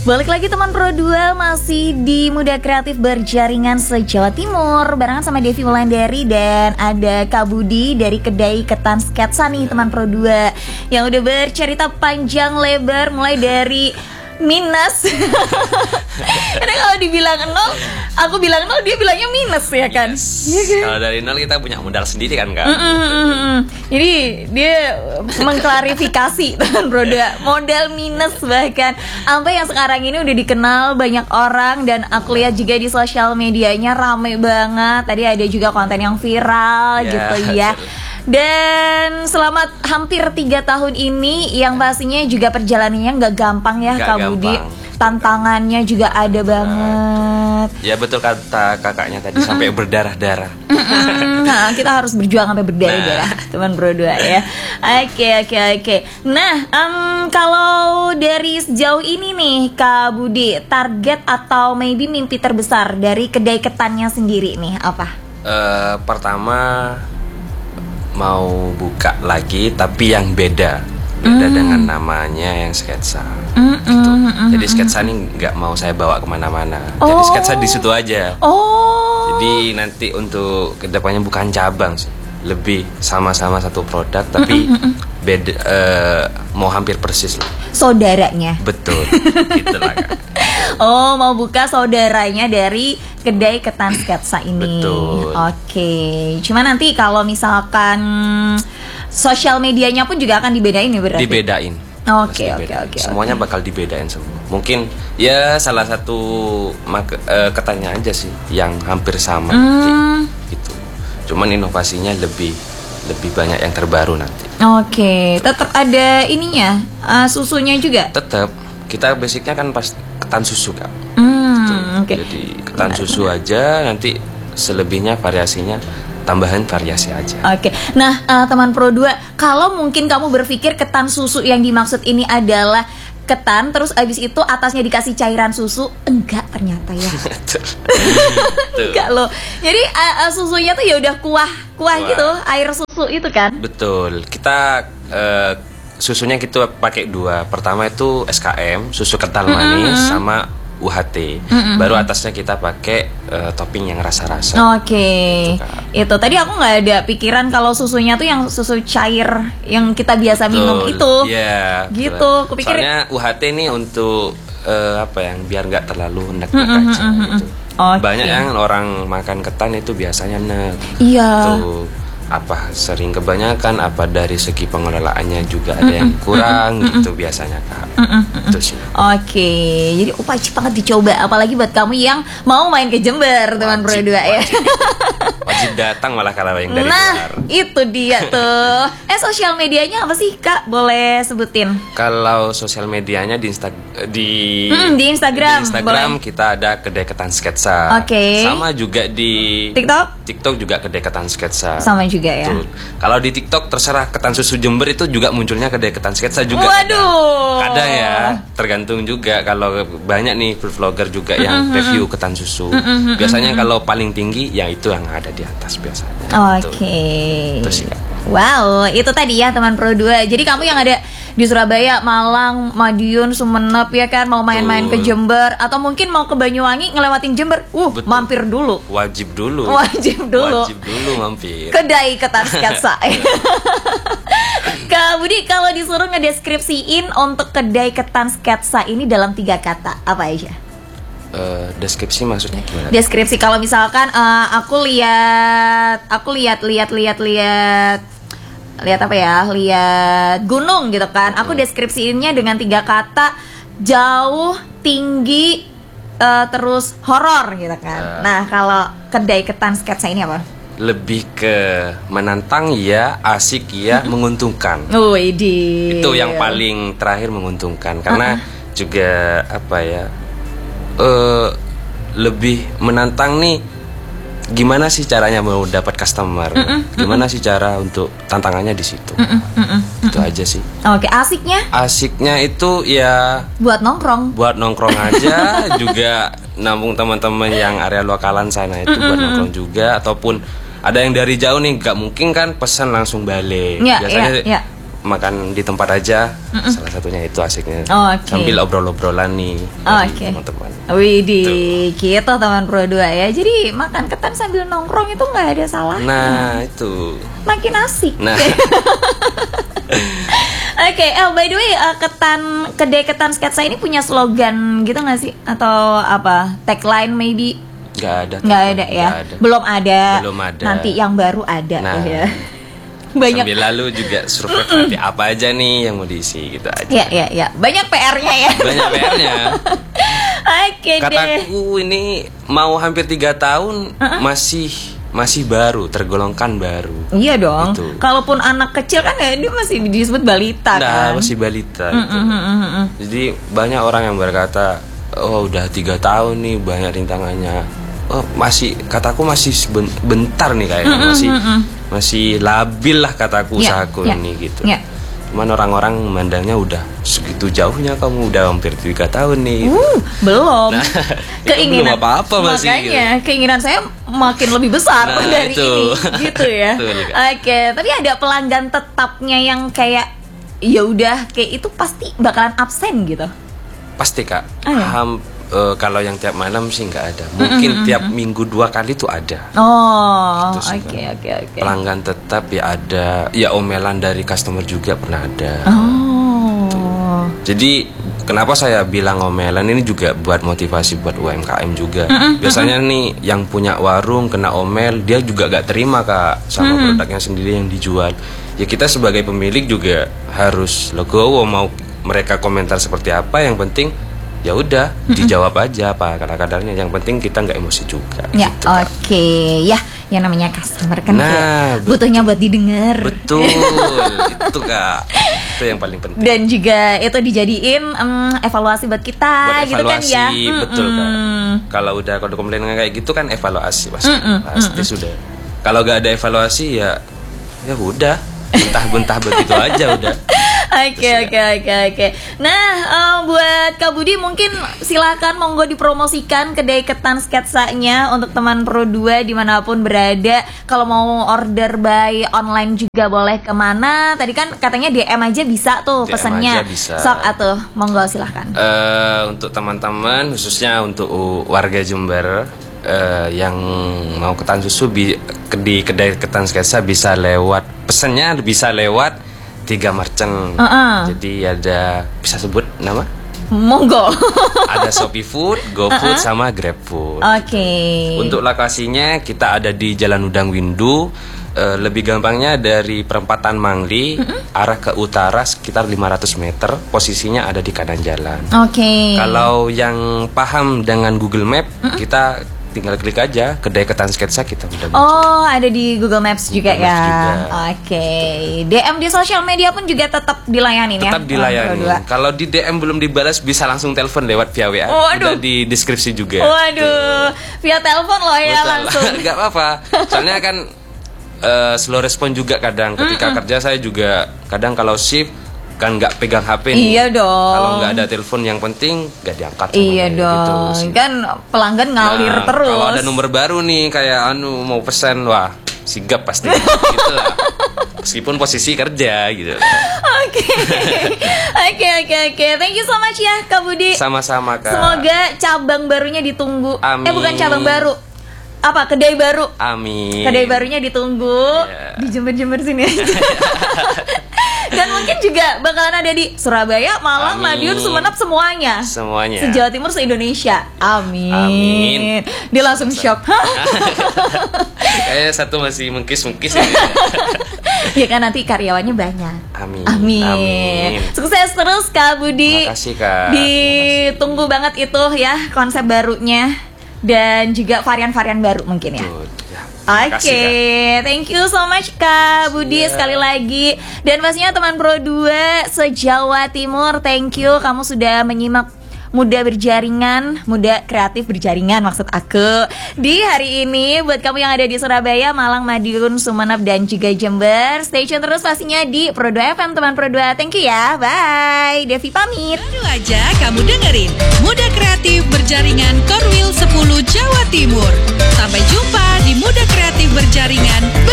Balik lagi teman Pro 2, masih di Muda Kreatif Berjaringan se-Jawa Timur, barengan sama Devi Wulandari dan ada Kak Budi dari kedai Ketan Sketsa nih teman Pro 2, yang udah bercerita panjang lebar mulai dari minus. Karena kalau dibilang nol, aku bilang nol, dia bilangnya minus ya kan. Yes. Kalau dari nol kita punya modal sendiri kan Kak. Jadi dia mengklarifikasi teman Pro 2, modal minus bahkan sampai yang sekarang ini udah dikenal banyak orang, dan aku lihat juga di sosial medianya rame banget. Tadi ada juga konten yang viral gitu ya. Dan selama hampir 3 tahun ini, yang pastinya juga perjalanannya nggak gampang ya Kak Budi. Tantangannya juga ada banget. Ya betul kata kakaknya tadi, sampai berdarah-darah. Nah, kita harus berjuang sampai berdarah-darah teman Pro 2 ya. Oke. Nah, kalau dari sejauh ini nih Kak Budi, target atau maybe mimpi terbesar dari kedai ketannya sendiri nih apa? Pertama, mau buka lagi tapi yang beda dengan namanya yang sketsa gitu. Jadi sketsa ini nggak mau saya bawa kemana-mana. Jadi sketsa di situ aja. Jadi nanti untuk kedepannya bukan cabang sih, lebih sama-sama satu produk tapi beda, mau hampir persis lah. Saudaranya. Betul, gitulah Kak. Mau buka saudaranya dari kedai Ketan Sketsa ini. Betul. Oke. Cuma nanti kalau misalkan sosial medianya pun juga akan dibedain ya berarti? Dibedain. Oke. Semuanya bakal dibedain semua. Mungkin ya salah satu ketannya aja sih yang hampir sama gitu. Cuman inovasinya lebih banyak yang terbaru nanti. Oke. Tetap ada ininya, susunya juga? Tetap. Kita basicnya kan pas ketan susu Kak. Jadi ketan susu aja, nanti selebihnya variasinya tambahan variasi aja. Nah teman Pro 2, kalau mungkin kamu berpikir ketan susu yang dimaksud ini adalah ketan terus abis itu atasnya dikasih cairan susu, enggak ternyata ya. Enggak loh. Jadi susunya tuh ya udah kuah gitu, air susu itu kan. Betul. Kita susunya kita pakai 2. Pertama itu SKM, susu kental manis, sama UHT. Baru atasnya kita pakai topping yang rasa-rasa. Itu tadi aku nggak ada pikiran kalau susunya tuh yang susu cair yang kita biasa minum itu. Iya. Gitu. Kupikir. Soalnya UHT ini untuk biar nggak terlalu enek aja gitu. Banyak yang orang makan ketan itu biasanya enek. Iya. Tuh. Sering kebanyakan, dari segi pengelolaannya juga ada yang kurang gitu biasanya Kak. Itu sih. Jadi wajib banget dicoba, apalagi buat kamu yang mau main ke Jember teman Pro 2 ya. Wajib datang malah kalau yang dari luar. Itu dia tuh. Sosial medianya apa sih Kak? Boleh sebutin? Kalau sosial medianya di Instagram. Di Instagram kita ada kedai Ketan Sketsa. Sama juga di TikTok juga kedai Ketan Sketsa. Sama juga ya. Kalau di TikTok terserah Ketan Susu Jember itu juga munculnya kedai Ketan Sketsa juga. Waduh. Kadang ya, tergantung juga. Kalau banyak nih vlogger juga yang review ketan susu. Biasanya kalau paling tinggi ya itu yang ada di atas biasanya. Terus ya. Wow, itu tadi ya teman Pro 2. Jadi kamu yang ada di Surabaya, Malang, Madiun, Sumenep ya kan, mau main-main ke Jember atau mungkin mau ke Banyuwangi ngelewatin Jember, mampir dulu. Wajib dulu mampir. Kedai Ketan Sketsa. Kak Budi, kalau disuruh ngedeskripsiin untuk kedai Ketan Sketsa ini dalam 3 kata, apa aja? Deskripsi maksudnya gimana? Deskripsi kalau misalkan aku lihat apa ya? Lihat gunung gitu kan. Aku deskripsiinnya dengan 3 kata: jauh, tinggi, terus horor gitu kan. Nah, kalau kedai Ketan Sketsa ini apa? Lebih ke menantang ya, asik ya, menguntungkan. Itu yang paling terakhir, menguntungkan. Karena juga lebih menantang nih. Gimana sih caranya mau dapat customer? Gimana sih cara untuk tantangannya di situ? Itu aja sih. Asiknya? Asiknya itu ya buat nongkrong aja. Juga nampung teman-teman yang area lokalan sana itu buat nongkrong juga. Ataupun ada yang dari jauh nih, nggak mungkin kan pesan langsung balik. Biasanya makan di tempat aja. Salah satunya itu asiknya. Sambil obrol-obrolan nih teman-teman. Widih, kita teman Pro 2 ya. Jadi makan ketan sambil nongkrong itu nggak ada salahnya. Nah, itu makin asik. Nah. Oke, by the way, kedai ketan sketsa ini punya slogan gitu nggak sih? Atau apa? Tagline maybe? Nggak ada ya. Gak ada. Belum ada. Nanti yang baru ada. Nah. Ya. Banyak. Sambil lalu juga survei nanti apa aja nih yang mau diisi gitu aja. Ya. Banyak PR-nya ya. Banyak PR-nya. Oke deh. Kataku ini mau hampir 3 tahun masih baru, tergolongkan baru. Iya dong. Gitu. Kalaupun anak kecil kan ya dia masih disebut balita kan. Masih balita. Jadi banyak orang yang berkata, oh udah 3 tahun nih banyak rintangannya. Oh kataku masih bentar nih kayaknya, masih labil lah kataku usahaku ini gitu. Cuman orang-orang memandangnya udah segitu jauhnya, kamu udah hampir 3 tahun nih. Belum. Nah, keinginan belum apa-apa masih. Makanya gitu. Keinginan saya makin lebih besar dari itu. Ini, gitu ya. Oke, tapi ada pelanggan tetapnya yang kayak ya udah kayak itu pasti bakalan absen gitu. Pasti Kak. Kalau yang tiap malam sih nggak ada. Mungkin tiap minggu 2 kali tuh ada. Oke. Pelanggan tetap ya ada. Ya omelan dari customer juga pernah ada. Jadi kenapa saya bilang omelan ini juga buat motivasi buat UMKM juga. Biasanya nih yang punya warung kena omel, dia juga gak terima Kak sama produknya sendiri yang dijual. Ya kita sebagai pemilik juga harus legowo, mau mereka komentar seperti apa, yang penting ya udah dijawab aja apa kadar-kadarnya, yang penting kita nggak emosi juga. Ya gitu, oke. Ya yang namanya customer kan butuhnya buat didengar. Betul. Itu Kak, itu yang paling penting. Dan juga itu dijadiin evaluasi buat kita, gitu kan ya. Betul Kak. Kalau udah kode komplain kayak gitu kan evaluasi pasti sudah. Kalau nggak ada evaluasi ya udah bentah-bentah begitu aja udah. Oke. Nah, buat Kak Budi mungkin silakan monggo dipromosikan kedai ketan sketsanya untuk teman Pro 2 dimanapun berada. Kalau mau order by online juga boleh kemana? Tadi kan katanya DM aja bisa tuh pesannya. Sok atuh, monggo silahkan. Untuk teman-teman khususnya untuk warga Jember yang mau ketan susu di kedai ketan sketsa bisa lewat, pesannya bisa lewat 3 merchant. Jadi ada, bisa sebut nama? Monggo. Ada Shopee Food, GoFood sama GrabFood. Oke. Untuk lokasinya kita ada di Jalan Udang Windu. Lebih gampangnya dari perempatan Mangli arah ke utara sekitar 500 meter. Posisinya ada di kanan jalan. Oke. Kalau yang paham dengan Google Map, kita tinggal klik aja kedai ketan sketsa, kita udah muncul. Ada di Google Maps juga ya. Oke. DM di sosial media pun juga tetap dilayani ya. Tetap dilayani. Kalau di DM belum dibalas bisa langsung telepon lewat via WA. Udah di deskripsi juga. Via telepon loh ya. Betul. Langsung. Gak apa-apa. Soalnya kan slow respon juga kadang ketika kerja. Saya juga kadang kalau shift kan nggak pegang HP nih. Iya dong. Kalau nggak ada telepon yang penting nggak diangkat. Iya dong. Gitu, kan pelanggan ngalir terus. Kalau ada nomor baru nih kayak mau pesan, wah sigap pasti. Gitu lah. Meskipun posisi kerja gitu. Oke. Thank you so much ya Kak Budi. Sama-sama Kak. Semoga cabang barunya ditunggu. Amin. Bukan cabang baru. Kedai baru. Amin. Kedai barunya ditunggu di Jember sini aja. Dan mungkin juga bakalan ada di Surabaya, Malang, Madiun, Sumenep, semuanya. Se-Jawa Timur, se-Indonesia. Amin. Dia langsung shock. Kayaknya satu masih mengkis-mengkis ya. Ya kan nanti karyawannya banyak. Amin. Sukses terus Kak Budi. Makasih Kak. Ditunggu banget itu ya konsep barunya dan juga varian-varian baru mungkin ya. Oke, thank you so much Kak Budi sekali lagi. Dan pastinya teman Pro 2 se-Jawa Timur, thank you kamu sudah menyimak Muda Berjaringan, Muda Kreatif Berjaringan maksud aku di hari ini. Buat kamu yang ada di Surabaya, Malang, Madiun, Sumenep, dan juga Jember, stay tune terus pastinya di Pro 2 FM teman Pro 2. Thank you ya, bye. Devi pamit. Baru aja kamu dengerin Muda Kreatif Berjaringan Korwil 10 Jawa Timur. Sampai jumpa di Muda Kreatif Berjaringan